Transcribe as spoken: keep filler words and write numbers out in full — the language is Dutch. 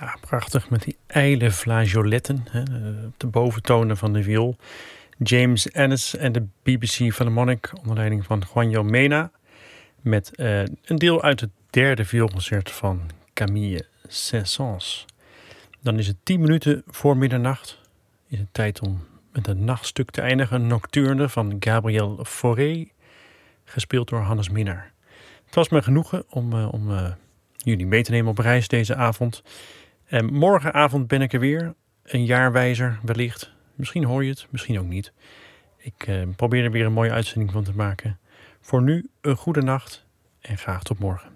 Ja, prachtig met die ijle flageoletten hè, op de boventonen van de viool. James Ennis en de B B C Philharmonic onder leiding van Juanjo Mena. Met uh, een deel uit het derde vioolconcert van Camille Saint-Saëns. Dan is het tien minuten voor middernacht. Is het tijd om met een nachtstuk te eindigen. Nocturne van Gabriel Fauré, gespeeld door Hannes Minnaar. Het was me genoegen om, uh, om uh, jullie mee te nemen op reis deze avond. En morgenavond ben ik er weer. Een jaar wijzer wellicht. Misschien hoor je het, misschien ook niet. Ik uh, probeer er weer een mooie uitzending van te maken. Voor nu een goede nacht en graag tot morgen.